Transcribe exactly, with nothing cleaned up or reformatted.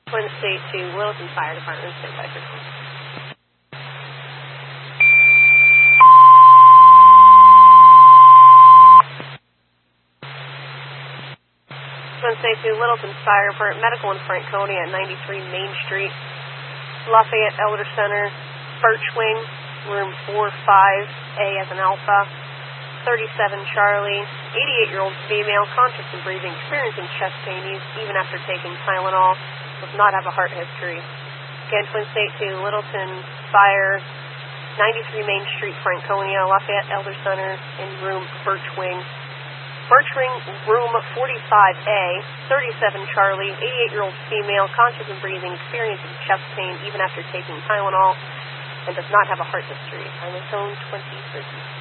Twin State to Littleton Fire Department, stand by for call. Twin State to Littleton Fire Department, medical in Franconia at ninety-three Main Street, Lafayette Elder Center, Birch Wing, room four five A as an Alpha, thirty-seven Charlie, eighty-eight-year-old female, conscious and breathing, experiencing chest pain even after taking Tylenol, does not have a heart history. Again, Twin State to Littleton Fire, ninety-three Main Street, Franconia, Lafayette Elder Center, in room Birch Wing. Birch Wing, room forty-five A, thirty-seven Charlie, eighty-eight-year-old female, conscious and breathing, experiencing chest pain even after taking Tylenol, and does not have a heart history. I'm a zone twenty thirty.